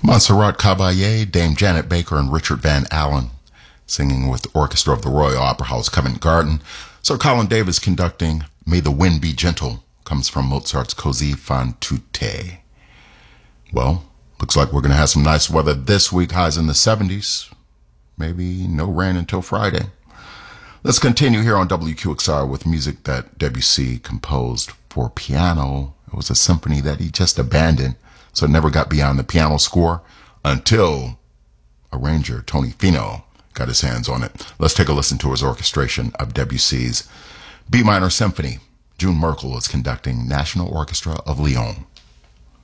Montserrat Caballé, Dame Janet Baker, and Richard Van Allen singing with the orchestra of the Royal Opera House Covent Garden. Sir Colin Davis conducting May the Wind Be Gentle comes from Mozart's Così fan tutte. Well, looks like we're going to have some nice weather this week, highs in the 70s. Maybe no rain until Friday. Let's continue here on WQXR with music that Debussy composed for piano. It was a symphony that he just abandoned, so it never got beyond the piano score until arranger Tony Fino got his hands on it. Let's take a listen to his orchestration of Debussy's B minor symphony. June Merkel is conducting National Orchestra of Lyon.